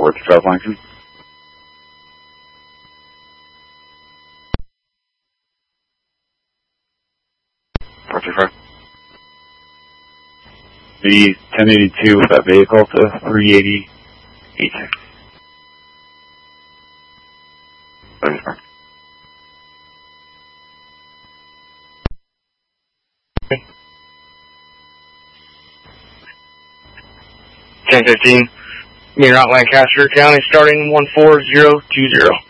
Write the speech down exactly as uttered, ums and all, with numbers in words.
four two five Langton. four two five. The ten eighty-two with that vehicle to three eighty eight six. ten fifteen, near out Lancaster County, starting one four zero two zero.